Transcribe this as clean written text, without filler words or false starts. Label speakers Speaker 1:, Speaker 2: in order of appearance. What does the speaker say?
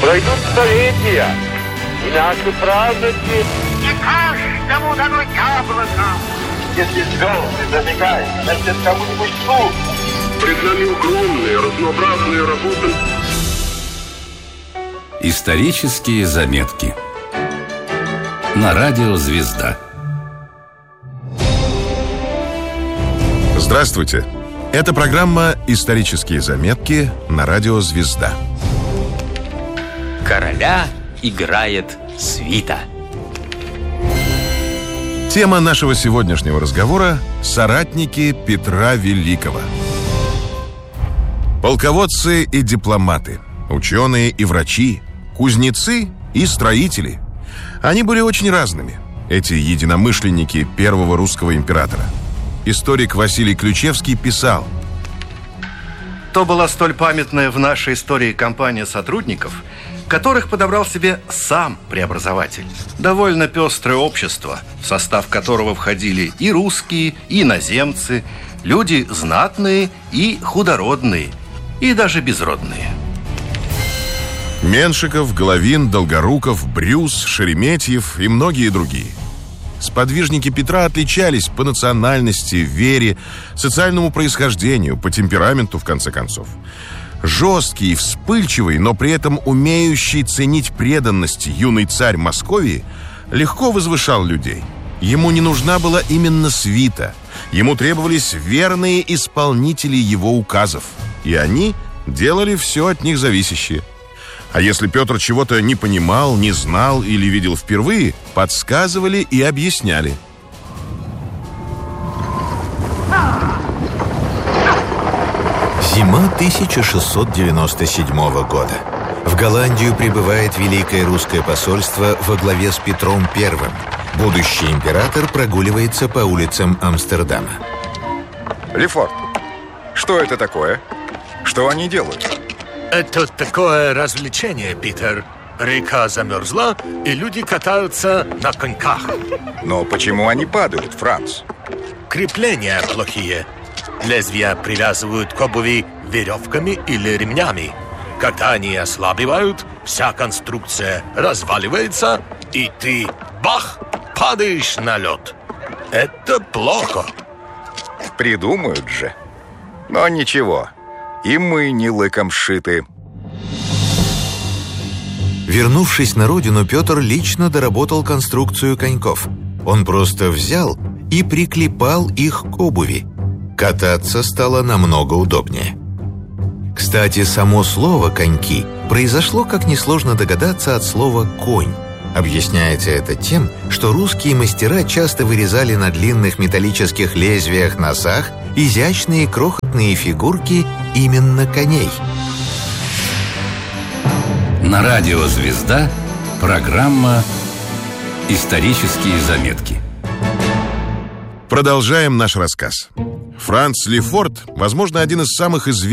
Speaker 1: Пройдут столетия, и наши праздники...
Speaker 2: Не каждому дано яблоко.
Speaker 3: Если звезды зажигают, значит, кому-нибудь слух.
Speaker 1: Пред нами огромные, разнообразные работы.
Speaker 4: Исторические заметки на радио «Звезда».
Speaker 5: Здравствуйте! Это программа «Исторические заметки» на радио «Звезда».
Speaker 6: Короля играет свита.
Speaker 5: Тема нашего сегодняшнего разговора – соратники Петра Великого. Полководцы и дипломаты, ученые и врачи, кузнецы и строители. Они были очень разными, эти единомышленники первого русского императора. Историк Василий Ключевский писал:
Speaker 7: то была столь памятная в нашей истории компания сотрудников, которых подобрал себе сам преобразователь. Довольно пестрое общество, в состав которого входили и русские, и иноземцы, люди знатные и худородные, и даже безродные.
Speaker 5: Меншиков, Головин, Долгоруков, Брюс, Шереметьев и многие другие. Сподвижники Петра отличались по национальности, вере, социальному происхождению, по темпераменту, в конце концов. Жесткий, вспыльчивый, но при этом умеющий ценить преданность юный царь Московии легко возвышал людей. Ему не нужна была именно свита. Ему требовались верные исполнители его указов. И они делали все от них зависящее. А если Петр чего-то не понимал, не знал или видел впервые, подсказывали и объясняли.
Speaker 8: Зима 1697 года. В Голландию прибывает Великое русское посольство во главе с Петром I. Будущий император прогуливается по улицам Амстердама.
Speaker 9: Лефорт, что это такое? Что они делают?
Speaker 10: Это такое развлечение, Питер. Река замерзла, и люди катаются на коньках.
Speaker 9: Но почему они падают, Франц?
Speaker 10: Крепления плохие. Лезвия привязывают к обуви веревками или ремнями. Когда они ослабевают, вся конструкция разваливается, и ты, бах, падаешь на лед. Это плохо.
Speaker 9: Придумают же. Но ничего, и мы не лыком сшиты.
Speaker 8: Вернувшись на родину, Петр лично доработал конструкцию коньков. Он просто взял и приклепал их к обуви. Кататься стало намного удобнее. Кстати, само слово «коньки» произошло, как несложно догадаться, от слова «конь». Объясняется это тем, что русские мастера часто вырезали на длинных металлических лезвиях носах изящные крохотные фигурки именно коней.
Speaker 4: На радио «Звезда» программа «Исторические заметки».
Speaker 5: Продолжаем наш рассказ. Франц Лефорт, возможно, один из самых известных